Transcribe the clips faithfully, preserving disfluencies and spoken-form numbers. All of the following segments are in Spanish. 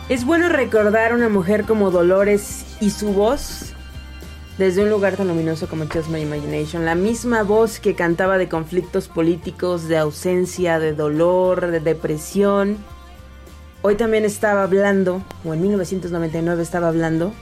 Es bueno recordar a una mujer como Dolores y su voz desde un lugar tan luminoso como Just My Imagination. La misma voz que cantaba de conflictos políticos, de ausencia, de dolor, de depresión. Hoy también estaba hablando, o en mil novecientos noventa y nueve estaba hablando,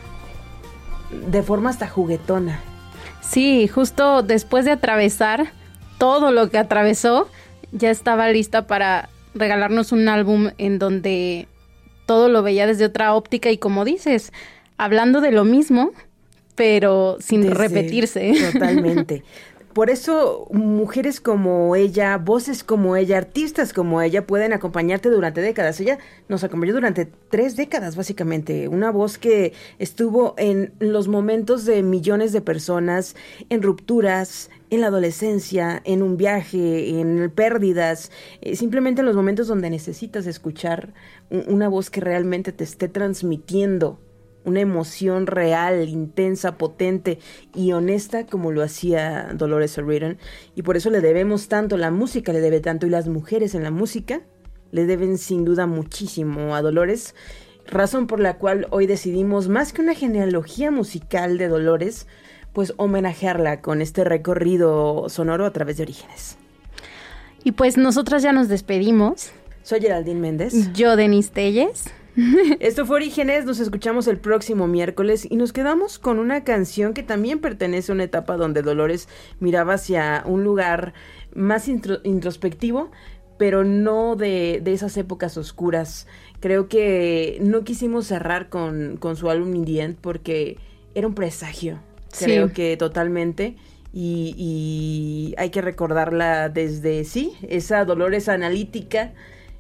de forma hasta juguetona. Sí, justo después de atravesar todo lo que atravesó, ya estaba lista para regalarnos un álbum en donde todo lo veía desde otra óptica y, como dices, hablando de lo mismo, pero sin desde, repetirse. Totalmente. Por eso mujeres como ella, voces como ella, artistas como ella pueden acompañarte durante décadas. Ella nos acompañó durante tres décadas, básicamente. Una voz que estuvo en los momentos de millones de personas, en rupturas, en la adolescencia, en un viaje, en pérdidas, eh, simplemente en los momentos donde necesitas escuchar un, una voz que realmente te esté transmitiendo una emoción real, intensa, potente y honesta como lo hacía Dolores O'Riordan. Y por eso le debemos tanto, la música le debe tanto, y las mujeres en la música le deben sin duda muchísimo a Dolores, razón por la cual hoy decidimos, más que una genealogía musical de Dolores, pues homenajearla con este recorrido sonoro a través de Orígenes. Y pues nosotras ya nos despedimos. Soy Geraldine Méndez. Yo, Denise Telles. Esto fue Orígenes, nos escuchamos el próximo miércoles y nos quedamos con una canción que también pertenece a una etapa donde Dolores miraba hacia un lugar más intro, introspectivo, pero no de, de esas épocas oscuras. Creo que no quisimos cerrar con, con su álbum In the End porque era un presagio, creo sí. que totalmente, y, y hay que recordarla desde, sí, esa Dolores analítica,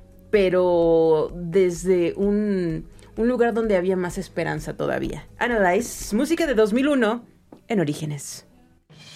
pero desde un, un lugar donde había más esperanza todavía. Analyze, música de dos mil uno en Orígenes.